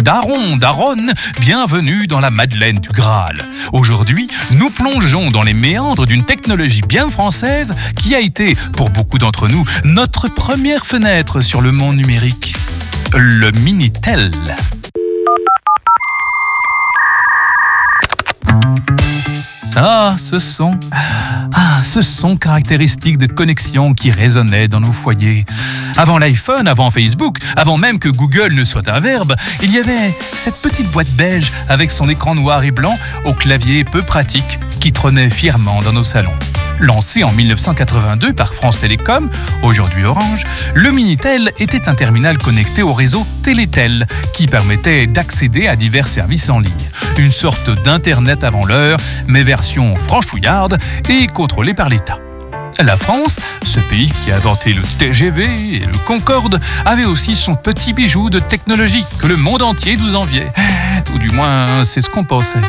Daron, daronne, bienvenue dans la Madeleine du Graal. Aujourd'hui, nous plongeons dans les méandres d'une technologie bien française qui a été, pour beaucoup d'entre nous, notre première fenêtre sur le monde numérique. Le Minitel. Ce son caractéristique de connexion qui résonnait dans nos foyers. Avant l'iPhone, avant Facebook, avant même que Google ne soit un verbe, il y avait cette petite boîte beige avec son écran noir et blanc au clavier peu pratique qui trônait fièrement dans nos salons. Lancé en 1982 par France Télécom, aujourd'hui Orange, le Minitel était un terminal connecté au réseau Télétel qui permettait d'accéder à divers services en ligne. Une sorte d'Internet avant l'heure, mais version franchouillarde et contrôlée par l'État. La France, ce pays qui a inventé le TGV et le Concorde, avait aussi son petit bijou de technologie que le monde entier nous enviait. Ou du moins, c'est ce qu'on pensait.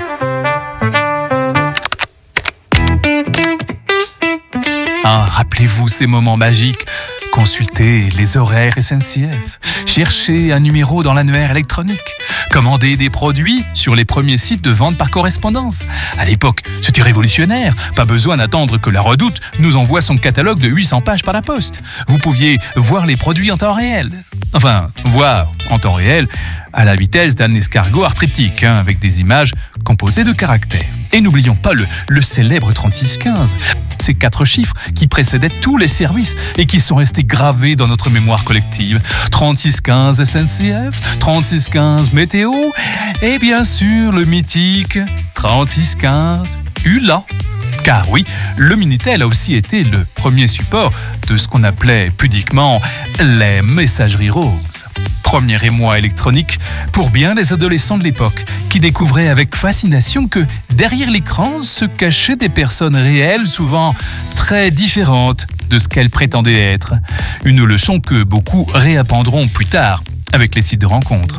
Rappelez-vous ces moments magiques. Consultez les horaires SNCF, cherchez un numéro dans l'annuaire électronique, commander des produits sur les premiers sites de vente par correspondance. À l'époque, c'était révolutionnaire. Pas besoin d'attendre que la Redoute nous envoie son catalogue de 800 pages par la poste. Vous pouviez voir les produits en temps réel. Enfin, voir en temps réel à la vitesse d'un escargot arthritique, avec des images composées de caractères. Et n'oublions pas le célèbre 3615. Ces 4 chiffres qui précédaient tous les services et qui sont restés gravés dans notre mémoire collective. 3615 SNCF, 3615 Météo et bien sûr le mythique 3615 ULA. Car oui, le Minitel a aussi été le premier support de ce qu'on appelait pudiquement les messageries roses. Premier émoi électronique pour bien les adolescents de l'époque, qui découvraient avec fascination que derrière l'écran se cachaient des personnes réelles, souvent très différentes de ce qu'elles prétendaient être. Une leçon que beaucoup réapprendront plus tard avec les sites de rencontres.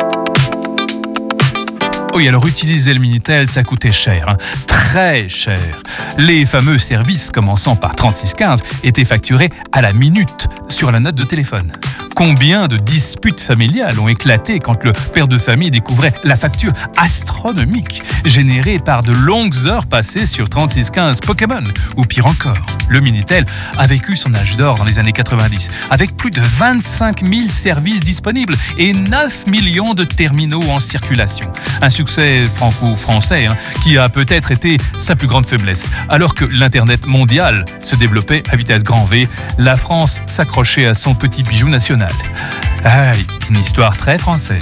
Oui, alors utiliser le Minitel, ça coûtait cher, très cher. Les fameux services commençant par 3615 étaient facturés à la minute sur la note de téléphone. Combien de disputes familiales ont éclaté quand le père de famille découvrait la facture astronomique générée par de longues heures passées sur 3615 Pokémon, ou pire encore. Le Minitel a vécu son âge d'or dans les années 90, avec plus de 25 000 services disponibles et 9 millions de terminaux en circulation. Un succès franco-français qui a peut-être été sa plus grande faiblesse. Alors que l'Internet mondial se développait à vitesse grand V, la France s'accrochait à son petit bijou national. Une histoire très française.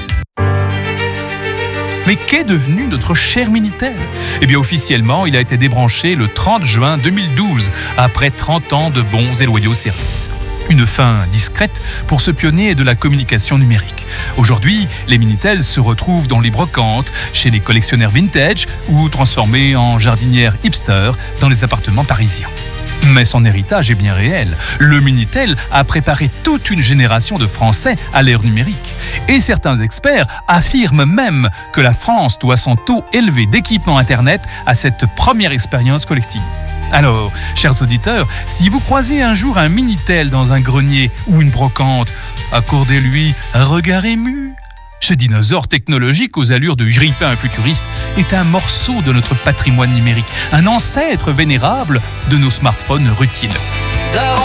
Mais qu'est devenu notre cher Minitel ? Eh bien, officiellement, il a été débranché le 30 juin 2012, après 30 ans de bons et loyaux services. Une fin discrète pour ce pionnier de la communication numérique. Aujourd'hui, les Minitel se retrouvent dans les brocantes, chez les collectionneurs vintage ou transformés en jardinières hipster dans les appartements parisiens. Mais son héritage est bien réel. Le Minitel a préparé toute une génération de Français à l'ère numérique. Et certains experts affirment même que la France doit son taux élevé d'équipement Internet à cette première expérience collective. Alors, chers auditeurs, si vous croisez un jour un Minitel dans un grenier ou une brocante, accordez-lui un regard ému. Ce dinosaure technologique aux allures de grippin futuriste est un morceau de notre patrimoine numérique, un ancêtre vénérable de nos smartphones rutiles.